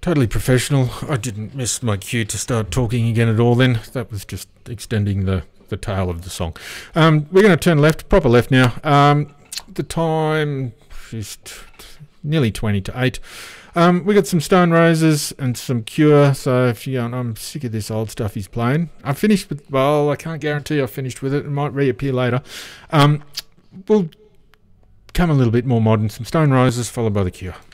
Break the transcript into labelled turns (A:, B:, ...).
A: Totally professional. I didn't miss my cue to start talking again at all then. That was just extending the tail of the song. We're going to turn left, proper left now. The time is nearly 20 to 8. We got some Stone Roses and some Cure, so if you I'm sick of this old stuff he's playing. I finished with, well, I can't guarantee I finished with it. It might reappear later. We'll come a little bit more modern. Some Stone Roses followed by the Cure.